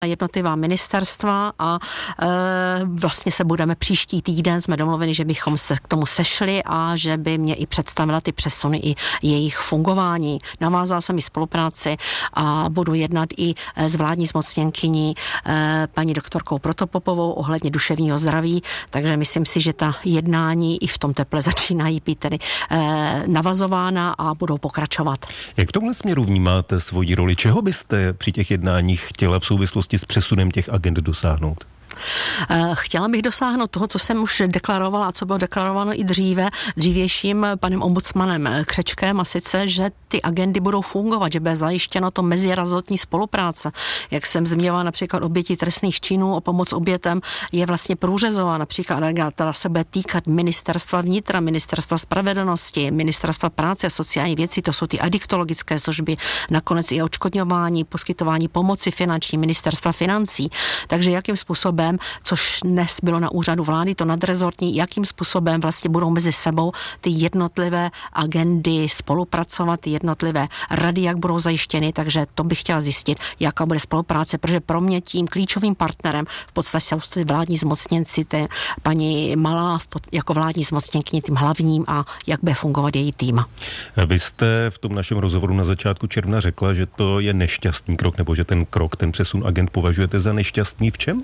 jednotlivá ministerstva a vlastně se budeme příští týden, jsme domluveni, že bychom se k tomu sešli a že by mě i představila ty přesuny i jejich fungování. Navázala jsem i spolupráci a budu jednat i s vládní zmocněnkyní paní doktorkou Protopopovou ohledně duševního zdraví, takže myslím si, že ta jednání i v tom teple začínají být tedy navazována a budou pokračovat. Jak v tomhle směru vnímáte svoji roli? Čeho byste při těch jednáních chtěla v souvislosti s přesunem těch agend dosáhnout? Chtěla bych dosáhnout toho, co jsem už deklarovala a co bylo deklarováno i dřívějším panem ombudsmanem Křečkem, a sice, že ty agendy budou fungovat, že bude zajištěno to mezirezortní spolupráce. Jak jsem zmiňovala například oběti trestných činů, o pomoc obětem je vlastně průřezová, například která se bude týkat ministerstva vnitra, ministerstva spravedlnosti, ministerstva práce a sociální věcí, to jsou ty adiktologické služby, nakonec i odškodňování, poskytování pomoci finanční, ministerstva financí. Takže jakým způsobem, což dnes bylo na úřadu vlády, to nadrezortní, jakým způsobem vlastně budou mezi sebou ty jednotlivé agendy spolupracovat, ty jednotlivé rady, jak budou zajištěny, takže to bych chtěla zjistit, jaká bude spolupráce, protože pro mě tím klíčovým partnerem v podstatě jsou ty vládní zmocněnci, paní Malá jako vládní zmocněnkyně tím hlavním a jak bude fungovat její tým. Vy jste v tom našem rozhovoru na začátku června řekla, že to je nešťastný krok, nebo že ten přesun agend považujete za nešťastný. V čem?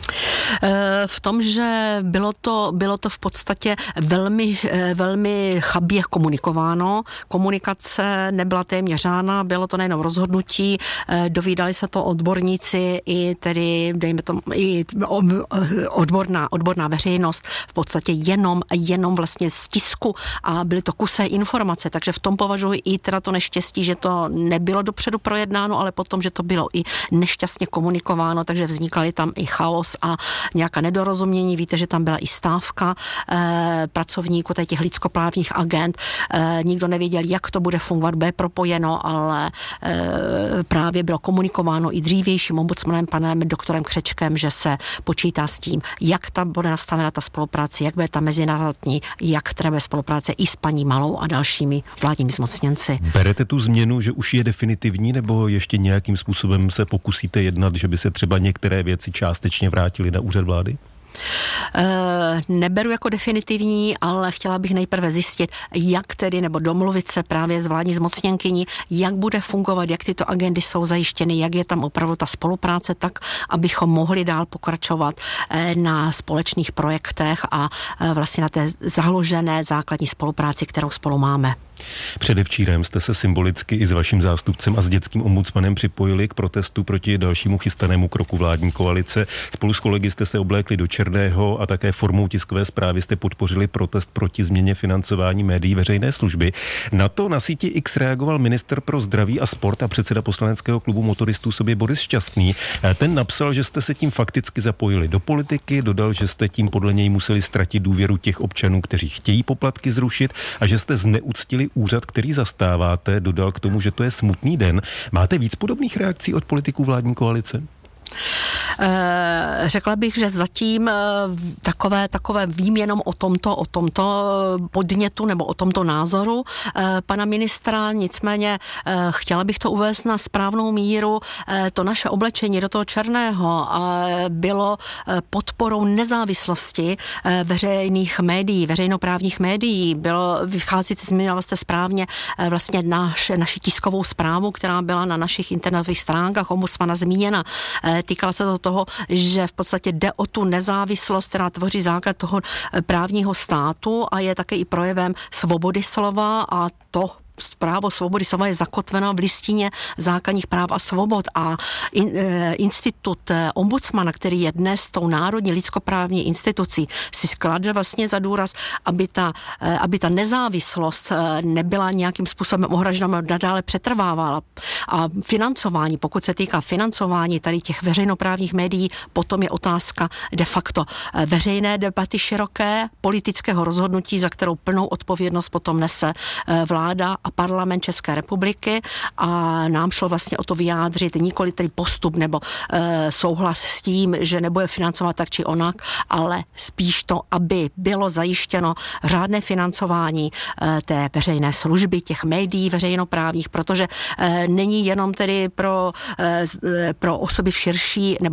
V tom, že bylo to v podstatě velmi chabě komunikováno. Komunikace nebyla téměř řádná, bylo to nejenom rozhodnutí, dovídali se to odborníci i tedy, dejme tomu, i odborná veřejnost, v podstatě jenom vlastně z tisku a byly to kusé informace, takže v tom považuji i teda to neštěstí, že to nebylo dopředu projednáno, ale potom, že to bylo i nešťastně komunikováno, takže vznikaly tam i chaos a nějaká nedorozumění. Víte, že tam byla i stávka pracovníků těch lidskoprávních agent. Nikdo nevěděl, jak to bude fungovat, bude propojeno, ale právě bylo komunikováno i dřívějším ombudsmanem panem doktorem Křečkem, že se počítá s tím, jak tam bude nastavena ta spolupráce, jak bude ta mezinárodní, jak třeba spolupráce i s paní Malou a dalšími vládními zmocněnci. Berete tu změnu, že už je definitivní, nebo ještě nějakým způsobem se pokusíte jednat, že by se třeba některé věci částečně vrátily na úřad vlády? Neberu jako definitivní, ale chtěla bych nejprve zjistit, jak tedy, nebo domluvit se právě s vládní zmocněnkyní, jak bude fungovat, jak tyto agendy jsou zajištěny, jak je tam opravdu ta spolupráce, tak, abychom mohli dál pokračovat na společných projektech a vlastně na té založené základní spolupráci, kterou spolu máme. Předevčírem jste se symbolicky i s vaším zástupcem a s dětským ombudsmanem připojili k protestu proti dalšímu chystanému kroku vládní koalice. Spolu s kolegy jste se oblékli do černého a také formou tiskové zprávy jste podpořili protest proti změně financování médií veřejné služby. Na to na síti X reagoval ministr pro zdraví a sport a předseda poslaneckého klubu motoristů sobě Boris Šťastný. Ten napsal, že jste se tím fakticky zapojili do politiky, dodal, že jste tím podle něj museli ztratit důvěru těch občanů, kteří chtějí poplatky zrušit, a že jste zneuctili úřad, který zastáváte. Dodal k tomu, že to je smutný den. Máte víc podobných reakcí od politiků vládní koalice? Řekla bych, že zatím takové vím jenom o tomto podnětu nebo o tomto názoru pana ministra, nicméně chtěla bych to uvést na správnou míru. To naše oblečení do toho černého bylo podporou nezávislosti veřejných médií, veřejnoprávních médií. Zmínila jste správně vlastně naši tiskovou zprávu, která byla na našich internetových stránkách ombudsmana zmíněna. Týkala se to toho, že v podstatě jde o tu nezávislost, která tvoří základ toho právního státu a je také i projevem svobody slova, a to právo svobody slova je zakotveno v listině základních práv a svobod a institut ombudsmana, který je dnes tou národní lidskoprávní institucí, si skládá vlastně za důraz, aby ta nezávislost nebyla nějakým způsobem ohrožena, nadále přetrvávala. A financování, pokud se týká financování tady těch veřejnoprávních médií, potom je otázka de facto veřejné debaty široké, politického rozhodnutí, za kterou plnou odpovědnost potom nese vláda a parlament České republiky, a nám šlo vlastně o to vyjádřit nikoli tedy postup nebo souhlas s tím, že nebude financovat tak či onak, ale spíš to, aby bylo zajištěno řádné financování té veřejné služby, těch médií veřejnoprávních, protože není jenom tedy pro osoby v širší nebo